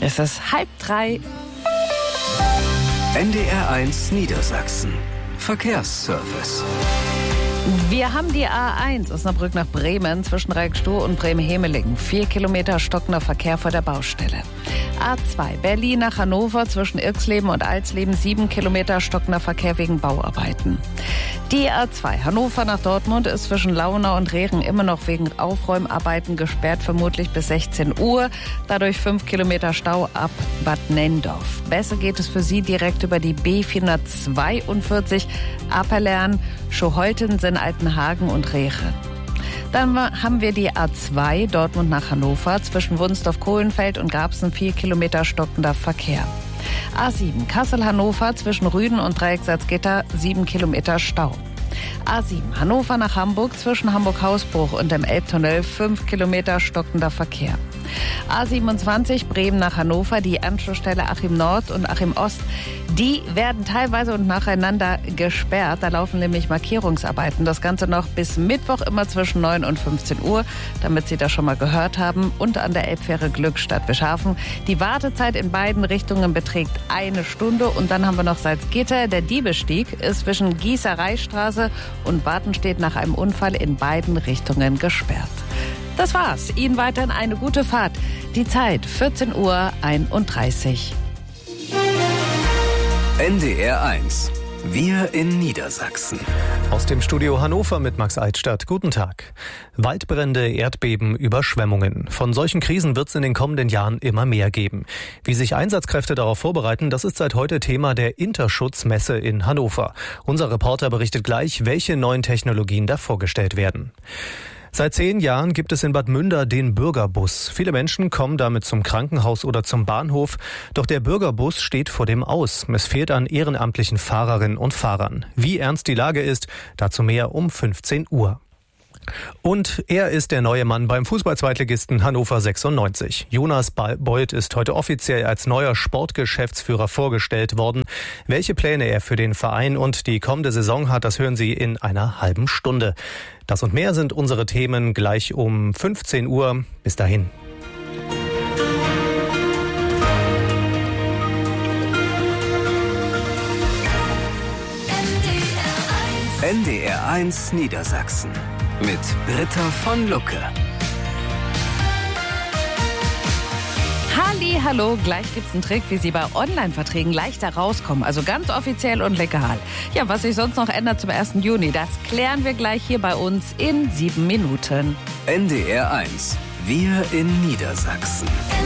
Es ist 2:30. NDR1 Niedersachsen. Verkehrsservice. Wir haben die A1 Osnabrück nach Bremen zwischen Reckstow und Bremen-Hemelingen. 4 Kilometer stockender Verkehr vor der Baustelle. A2 Berlin nach Hannover zwischen Irxleben und Alsleben. 7 Kilometer stockender Verkehr wegen Bauarbeiten. Die A2 Hannover nach Dortmund ist zwischen Launau und Rehren immer noch wegen Aufräumarbeiten gesperrt, vermutlich bis 16 Uhr. Dadurch 5 Kilometer Stau ab Bad Nenndorf. Besser geht es für Sie direkt über die B442 Apelern, Schoholtensen, Altenhagen und Rehren. Dann haben wir die A2 Dortmund nach Hannover zwischen Wunsdorf-Kohlenfeld und Garbsen. 4 Kilometer stockender Verkehr. A7 Kassel-Hannover zwischen Rüden und Dreieck Salzgitter. 7 Kilometer Stau. A7 Hannover nach Hamburg zwischen Hamburg-Hausbruch und dem Elbtunnel. 5 Kilometer stockender Verkehr. A27 Bremen nach Hannover, die Anschlussstelle Achim Nord und Achim Ost, die werden teilweise und nacheinander gesperrt. Da laufen nämlich Markierungsarbeiten. Das Ganze noch bis Mittwoch immer zwischen 9 und 15 Uhr, damit Sie das schon mal gehört haben. Und an der Elbfähre Glückstadt-Beschafen. Die Wartezeit in beiden Richtungen beträgt 1 Stunde. Und dann haben wir noch Salzgitter. Der Diebestieg ist zwischen Gießereistraße und Wartenstedt nach einem Unfall in beiden Richtungen gesperrt. Das war's. Ihnen weiterhin eine gute Fahrt. Die Zeit 14:31 Uhr. NDR1. Wir in Niedersachsen. Aus dem Studio Hannover mit Max Eichstadt. Guten Tag. Waldbrände, Erdbeben, Überschwemmungen. Von solchen Krisen wird es in den kommenden Jahren immer mehr geben. Wie sich Einsatzkräfte darauf vorbereiten, das ist seit heute Thema der Interschutzmesse in Hannover. Unser Reporter berichtet gleich, welche neuen Technologien da vorgestellt werden. Seit 10 Jahren gibt es in Bad Münder den Bürgerbus. Viele Menschen kommen damit zum Krankenhaus oder zum Bahnhof. Doch der Bürgerbus steht vor dem Aus. Es fehlt an ehrenamtlichen Fahrerinnen und Fahrern. Wie ernst die Lage ist, dazu mehr um 15 Uhr. Und er ist der neue Mann beim Fußball-Zweitligisten Hannover 96. Jonas Bold ist heute offiziell als neuer Sportgeschäftsführer vorgestellt worden. Welche Pläne er für den Verein und die kommende Saison hat, das hören Sie in einer halben Stunde. Das und mehr sind unsere Themen gleich um 15 Uhr. Bis dahin. NDR1 Niedersachsen. Mit Britta von Lucke. Hallo, gleich gibt's einen Trick, wie Sie bei Online-Verträgen leichter rauskommen. Also ganz offiziell und legal. Ja, was sich sonst noch ändert zum 1. Juni, das klären wir gleich hier bei uns in 7 Minuten. NDR1. Wir in Niedersachsen.